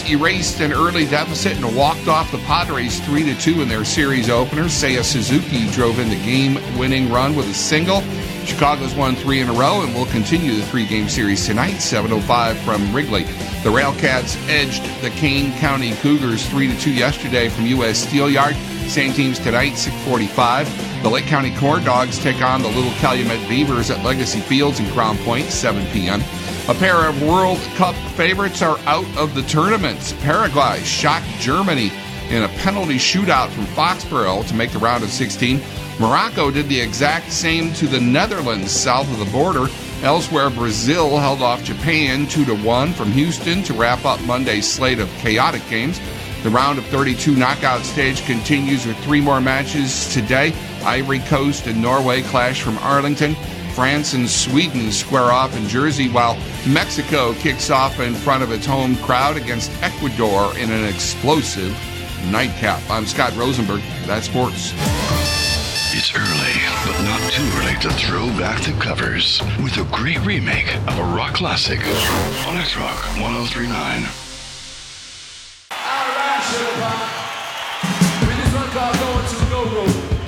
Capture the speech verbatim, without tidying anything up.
erased an early deficit and walked off the Padres three to two in their series opener. Seiya Suzuki drove in the game-winning run with a single. Chicago's won three in a row and will continue the three-game series tonight, seven oh five from Wrigley. The Railcats edged the Kane County Cougars three to two yesterday from U S Steel Yard. Same teams tonight, six forty-five. The Lake County Corn Dogs take on the Little Calumet Beavers at Legacy Fields in Crown Point, seven p.m. A pair of World Cup favorites are out of the tournament. Paraguay shocked Germany in a penalty shootout from Foxborough to make the round of sixteen. Morocco did the exact same to the Netherlands south of the border. Elsewhere, Brazil held off Japan two to one from Houston to wrap up Monday's slate of chaotic games. The round of thirty-two knockout stage continues with three more matches today. Ivory Coast and Norway clash from Arlington. France and Sweden square off in Jersey, while Mexico kicks off in front of its home crowd against Ecuador in an explosive nightcap. I'm Scott Rosenberg. That's sports. It's early, but not too early to throw back the covers with a great remake of a rock classic on X-Rock one oh three point nine. All right,